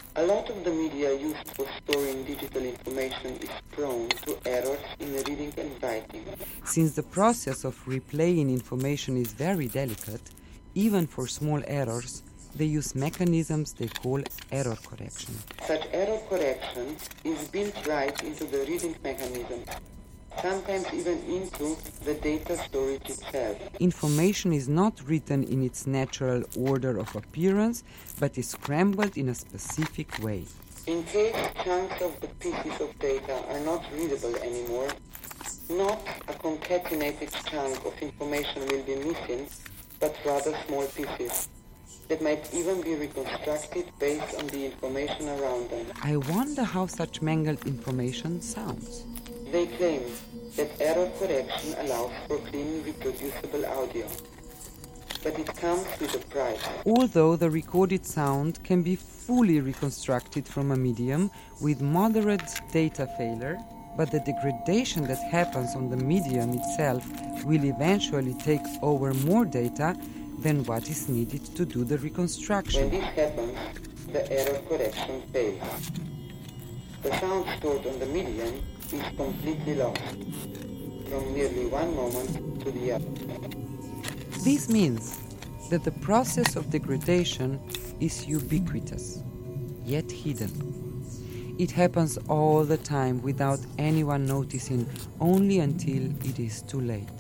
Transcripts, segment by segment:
A lot of the media used for storing digital information is prone to errors in reading and writing. Since the process of replaying information is very delicate, even for small errors, they use mechanisms they call error correction. Such error correction is built right into the reading mechanism, sometimes even into the data storage itself. Information is not written in its natural order of appearance, but is scrambled in a specific way. In case chunks of the pieces of data are not readable anymore, not a concatenated chunk of information will be missing, but rather small pieces that might even be reconstructed based on the information around them. I wonder how such mangled information sounds. They claim that error correction allows for clean, reproducible audio, but it comes with a price. Although the recorded sound can be fully reconstructed from a medium with moderate data failure, but the degradation that happens on the medium itself will eventually take over more data than what is needed to do the reconstruction. When this happens, the error correction fails. The sound stored on the medium is completely lost, from nearly one moment to the other. This means that the process of degradation is ubiquitous, yet hidden. It happens all the time without anyone noticing, only until it is too late.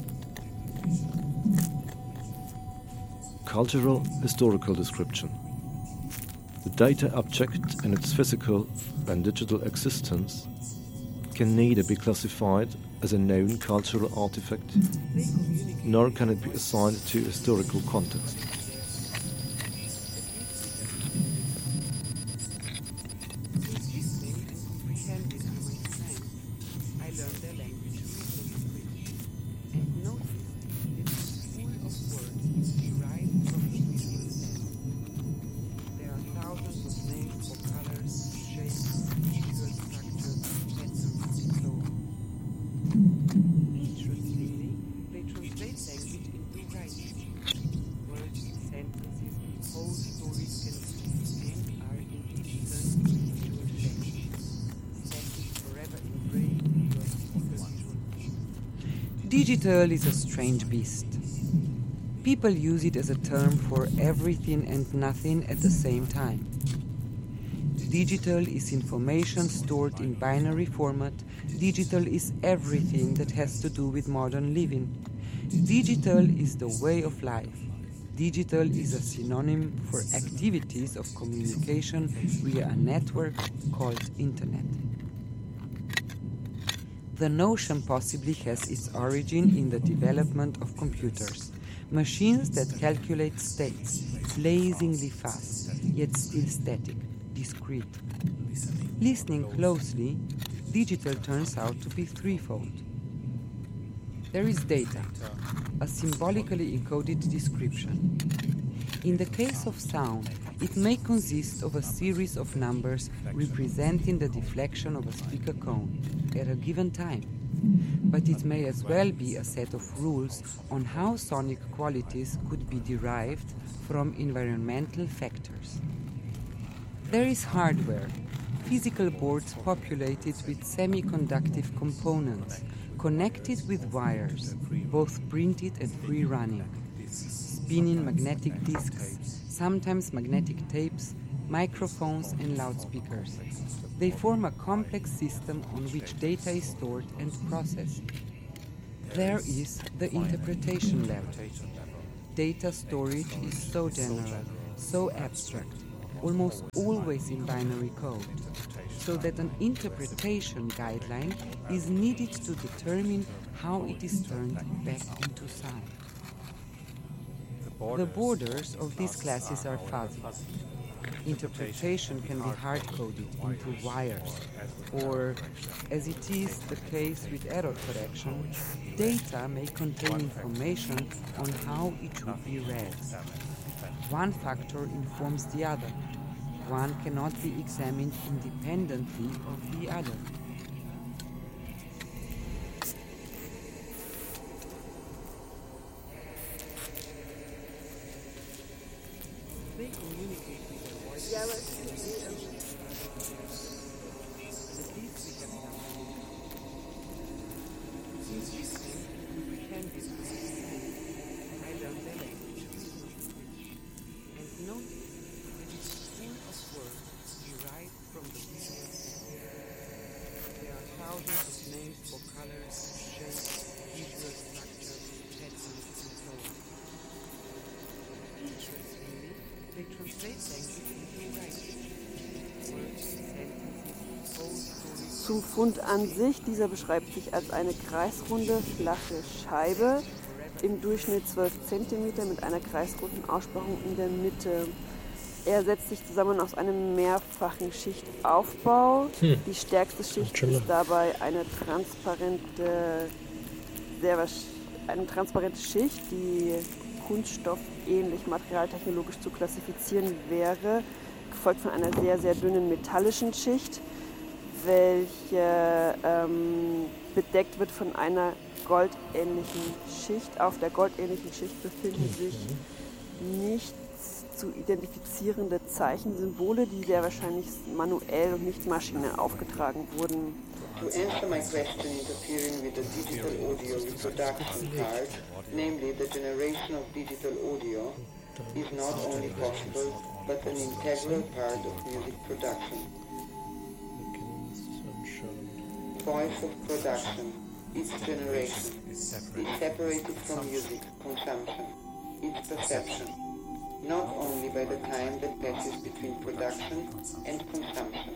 Cultural historical description. The data object in its physical and digital existence can neither be classified as a known cultural artifact, nor can it be assigned to historical context. Digital is a strange beast. People use it as a term for everything and nothing at the same time. Digital is information stored in binary format. Digital is everything that has to do with modern living. Digital is the way of life. Digital is a synonym for activities of communication via a network called Internet. The notion possibly has its origin in the development of computers, machines that calculate states, blazingly fast, yet still static, discrete. Listening closely, digital turns out to be threefold. There is data, a symbolically encoded description. In the case of sound, it may consist of a series of numbers representing the deflection of a speaker cone at a given time, but it may as well be a set of rules on how sonic qualities could be derived from environmental factors. There is hardware, physical boards populated with semiconductive components, connected with wires, both printed and free-running, spinning magnetic disks, sometimes magnetic tapes, microphones and loudspeakers. They form a complex system on which data is stored and processed. There is the interpretation level. Data storage is so general, so abstract, almost always in binary code, so that an interpretation guideline is needed to determine how it is turned back into sound. The borders of these classes are fuzzy. Interpretation can be hard-coded into wires, or, as it is the case with error correction, data may contain information on how it should be read. One factor informs the other. One cannot be examined independently of the other. They communicate with their voice Zum Fund an sich, dieser beschreibt sich als eine kreisrunde, flache Scheibe, im Durchschnitt 12 cm mit einer kreisrunden Aussparung in der Mitte. Er setzt sich zusammen aus einem mehrfachen Schichtaufbau. Die stärkste Schicht ist dabei eine transparente Schicht, die kunststoffähnlich materialtechnologisch zu klassifizieren wäre, gefolgt von einer sehr, sehr dünnen metallischen Schicht, welche bedeckt wird von einer goldähnlichen Schicht. Auf der goldähnlichen Schicht befinden sich nicht zu identifizierende Zeichen, Symbole, die sehr wahrscheinlich manuell und nicht maschinell aufgetragen wurden. To answer my question interfering with the digital audio reproduction part, namely the generation of digital audio, is not only possible, but an integral part of music production. Voice of production, its generation, is separated from music consumption, its perception, not only by the time that passes between production and consumption.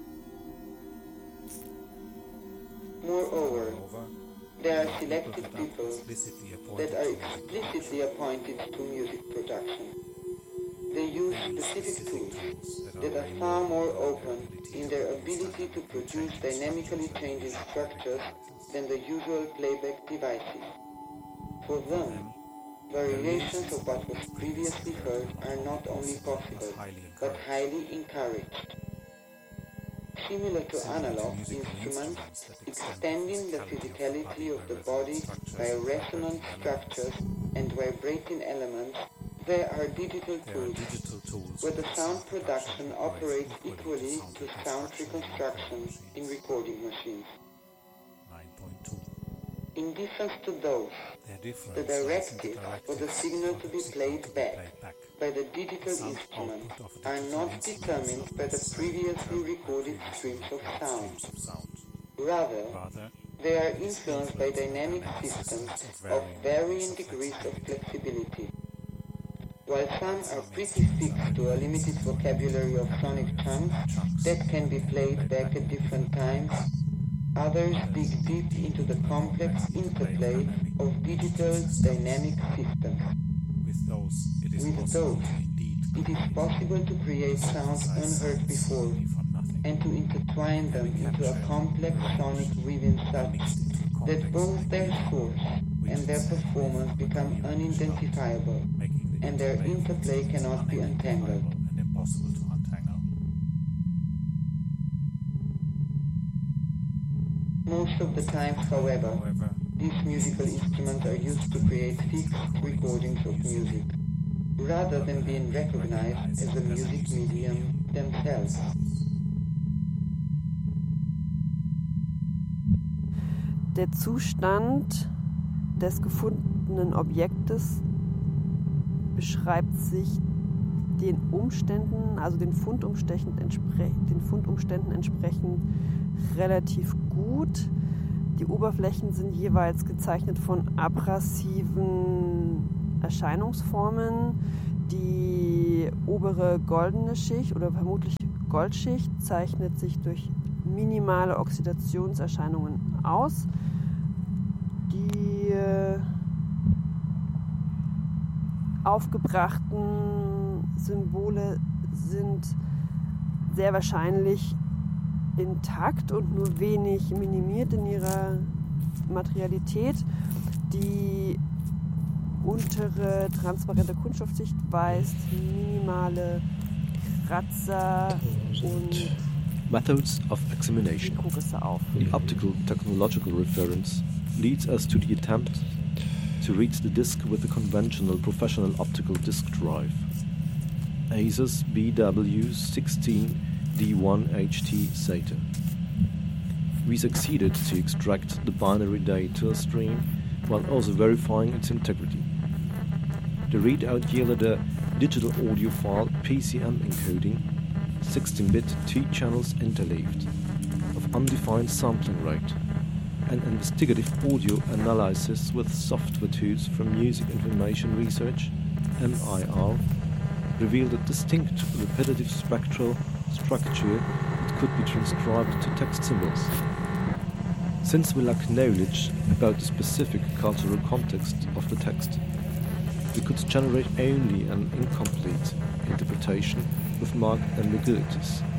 Moreover, there are selected people that are explicitly appointed to music production. They use specific tools that are far more open in their ability to produce dynamically changing structures than the usual playback devices. For them, variations of what was previously heard are not only possible, but highly encouraged. Similar to analog instruments, extending the physicality of the body by resonant structures and vibrating elements, there are digital tools where the sound production operates equally to sound reconstruction in recording machines. In difference to those, the directive for the signal to be played back by the digital instrument are not determined by the previously recorded streams of sound. Rather, they are influenced by dynamic systems of varying degrees of flexibility. While some are pretty fixed to a limited vocabulary of sonic chunks that can be played back at different times, others dig deep into the complex interplay of digital dynamic systems. With those, it is possible to create sounds unheard before and to intertwine them into a complex sonic weaving such that both their source and their performance become unidentifiable and their interplay cannot be untangled. Most of the times, however, these musical instruments are used to create fixed recordings of music, rather than being recognized as a music medium themselves. Der Zustand des gefundenen Objektes beschreibt sich den Umständen, also den Fundumständen entsprechend relativ gut. Die Oberflächen sind jeweils gezeichnet von abrasiven Erscheinungsformen. Die obere goldene Schicht oder vermutlich Goldschicht zeichnet sich durch minimale Oxidationserscheinungen aus. Die aufgebrachten Symbole sind sehr wahrscheinlich intakt und nur wenig minimiert in ihrer Materialität. Die untere transparente Kunststoffschicht weist minimale Kratzer und Methods of examination. Mikrorisse auf. The optical technological reference leads us to the attempt to read the disc with the conventional professional optical disc drive. ASUS BW16D1HT SATA. We succeeded to extract the binary data stream while also verifying its integrity. The readout yielded a digital audio file PCM encoding, 16-bit 2 channels interleaved, of undefined sampling rate. An investigative audio analysis with software tools from Music Information Research, MIR, revealed a distinct repetitive spectral structure that could be transcribed to text symbols. Since we lack knowledge about the specific cultural context of the text, we could generate only an incomplete interpretation with marked ambiguities.